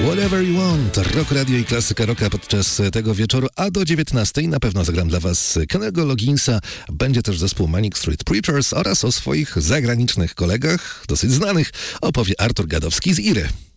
Whatever You Want, Rock Radio i klasyka rocka podczas tego wieczoru, a do 19 na pewno zagram dla was Kennego Logginsa. Będzie też zespół Manic Street Preachers oraz o swoich zagranicznych kolegach, dosyć znanych, opowie Artur Gadowski z Iry.